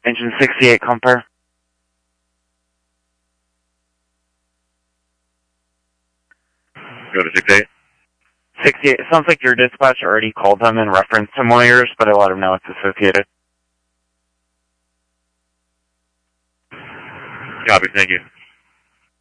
Engine 68, compare. Go to 68. 68, it sounds like your dispatch already called them in reference to Moyers, but I let them know it's associated. Copy, thank you.